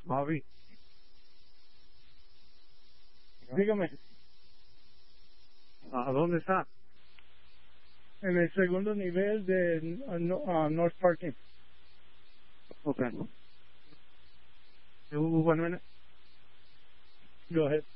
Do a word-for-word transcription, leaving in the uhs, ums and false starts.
Javi, Dígame, ¿a dónde está? en el segundo nivel de uh, no- uh, North Parking. Okay. Uh, one minute. Go ahead.